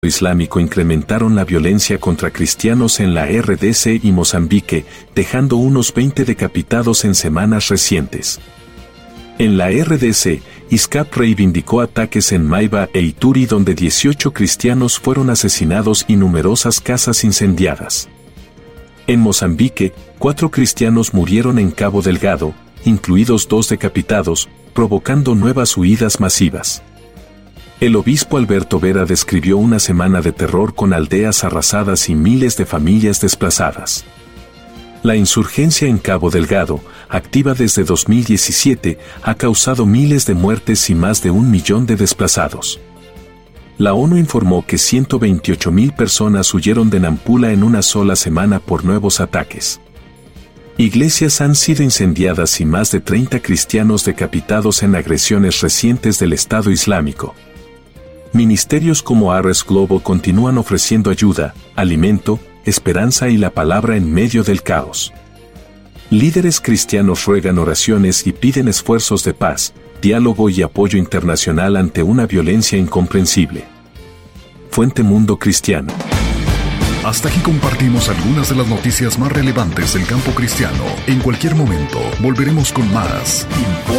Islámico incrementaron la violencia contra cristianos en la RDC y Mozambique, dejando unos 20 decapitados en semanas recientes. En la RDC, ISCAP reivindicó ataques en Maiba e Ituri donde 18 cristianos fueron asesinados y numerosas casas incendiadas. En Mozambique, 4 cristianos murieron en Cabo Delgado, incluidos 2 decapitados, provocando nuevas huidas masivas. El obispo Alberto Vera describió una semana de terror con aldeas arrasadas y miles de familias desplazadas. La insurgencia en Cabo Delgado, activa desde 2017, ha causado miles de muertes y más de 1 millón de desplazados. La ONU informó que 128.000 personas huyeron de Nampula en una sola semana por nuevos ataques. Iglesias han sido incendiadas y más de 30 cristianos decapitados en agresiones recientes del Estado Islámico. Ministerios como Ares Global continúan ofreciendo ayuda, alimento, esperanza y la palabra en medio del caos. Líderes cristianos ruegan oraciones y piden esfuerzos de paz, diálogo y apoyo internacional ante una violencia incomprensible. Fuente Mundo Cristiano. Hasta aquí compartimos algunas de las noticias más relevantes del campo cristiano. En cualquier momento, volveremos con más.